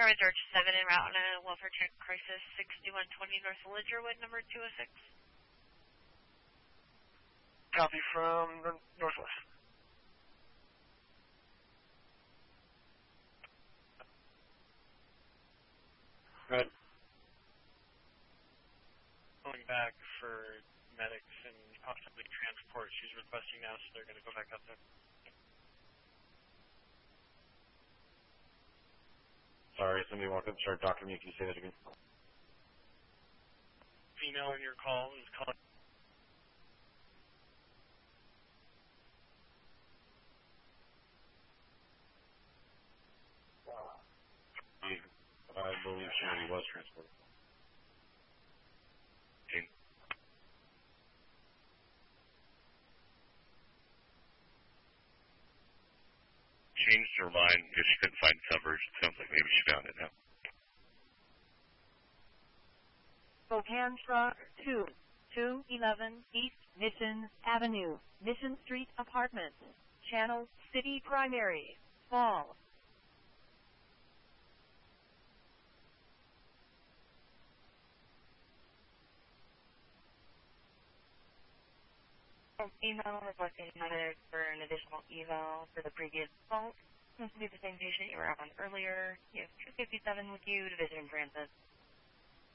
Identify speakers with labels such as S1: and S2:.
S1: Starwood George 7 en route on a welfare check crisis 6120 North Ledgerwood, number 206.
S2: Copy from the northwest.
S3: Good.
S2: Going back for medics and possibly transport. She's requesting now, so they're going to go back up there.
S3: Sorry, somebody walked up and started talking to me. Can you say that again?
S2: Female in your call is calling.
S3: I believe she already was transported.
S4: Okay. Changed her line because she couldn't find coverage. It sounds like maybe she found it now.
S5: Spokane Truck 2, 211 East Mission Avenue, Mission Street Apartments, Channel City Primary, Fall.
S6: Email requesting medics for an additional eval for the previous assault. Seems to be the same patient you were on earlier. You have 257 with you, Division Francis.